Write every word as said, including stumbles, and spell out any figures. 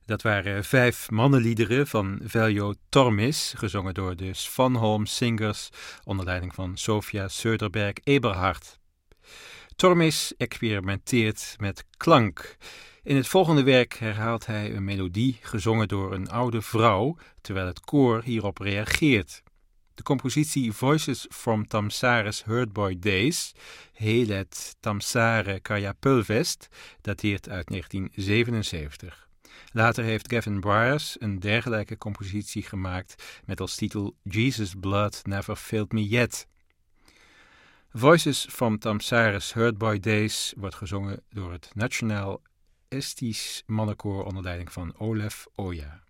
Dat waren vijf mannenliederen van Veljo Tormis, gezongen door de Svanholm Singers onder leiding van Sofia Söderberg-Eberhard. Tormis experimenteert met klank. In het volgende werk herhaalt hij een melodie gezongen door een oude vrouw, terwijl het koor hierop reageert. De compositie Voices from Tamsare's Herdboy Days, Helet Tamsare Karjapölvest, dateert uit negentien zevenenzeventig. Later heeft Gavin Bryars een dergelijke compositie gemaakt met als titel Jesus' Blood Never Failed Me Yet. Voices from Tamsare's Herdboy Days wordt gezongen door het Nationaal Estisch Mannenkoor onder leiding van Olaf Oja.